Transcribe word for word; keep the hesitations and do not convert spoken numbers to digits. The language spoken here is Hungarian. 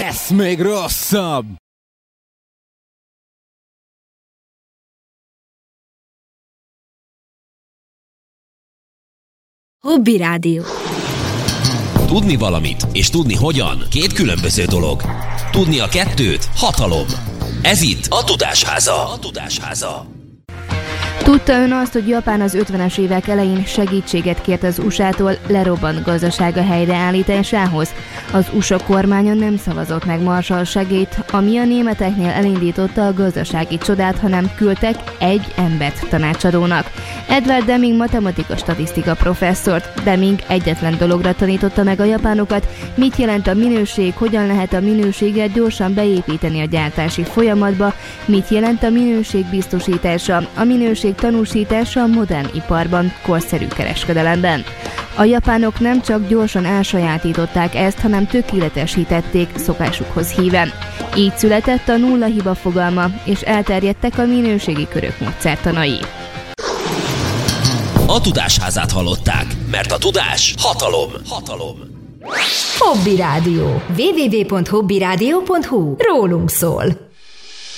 lesz még rosszabb! Hobby Rádió. Tudni valamit és tudni hogyan, két különböző dolog. Tudni a kettőt hatalom. Ez itt a Tudásháza. A Tudásháza. Tudta ön azt, hogy Japán az ötvenes évek elején segítséget kért az u es á-tól lerobbant gazdasága helyreállításához? Az u es á kormánya nem szavazott meg Marshall segélyt, ami a németeknél elindította a gazdasági csodát, hanem küldtek egy embert tanácsadónak. Edward Deming matematika statisztika professzort. Deming egyetlen dologra tanította meg a japánokat, mit jelent a minőség, hogyan lehet a minőséget gyorsan beépíteni a gyártási folyamatba, mit jelent a minőség biztosítása, a minőség tanúsítása a modern iparban, korszerű kereskedelemben. A japánok nem csak gyorsan elsajátították ezt, hanem tökéletesítették szokásukhoz híven. Így született a nulla hiba fogalma, és elterjedtek a minőségi körök módszertanai. A Tudásházát hallották, mert a tudás hatalom. Hatalom. Hobby Rádió. double-u double-u double-u pont hobby rádió pont hu. Rólunk szól.